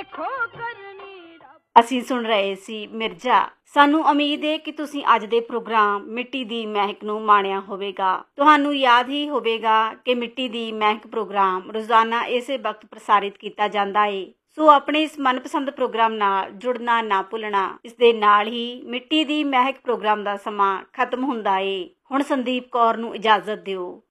ਅਸੀਂ ਸੁਣ ਰਹੇ ਸੀ ਮਿਰਜ਼ਾ। ਸਾਨੂੰ ਉਮੀਦ ਹੈ ਕਿ ਤੁਸੀਂ ਅੱਜ ਦੇ ਪ੍ਰੋਗਰਾਮ ਮਿੱਟੀ ਦੀ ਮਹਿਕ ਨੂੰ ਮਾਣਿਆ ਹੋਵੇਗਾ। ਤੁਹਾਨੂੰ ਯਾਦ ਹੀ ਹੋਵੇਗਾ ਕਿ ਮਿੱਟੀ ਦੀ ਮਹਿਕ ਪ੍ਰੋਗਰਾਮ ਰੋਜ਼ਾਨਾ ਇਸੇ ਵਕਤ ਪ੍ਰਸਾਰਿਤ ਕੀਤਾ ਜਾਂਦਾ ਹੈ। ਸੋ ਆਪਣੇ ਇਸ ਮਨਪਸੰਦ ਪ੍ਰੋਗਰਾਮ ਨਾਲ ਜੁੜਨਾ ਨਾ ਭੁੱਲਣਾ। ਇਸ ਦੇ ਨਾਲ ਹੀ ਮਿੱਟੀ ਦੀ ਮਹਿਕ ਪ੍ਰੋਗਰਾਮ ਦਾ ਸਮਾਂ ਖਤਮ ਹੁੰਦਾ ਏ। ਹੁਣ ਸੰਦੀਪ ਕੌਰ ਨੂੰ ਇਜਾਜ਼ਤ ਦਿਓ।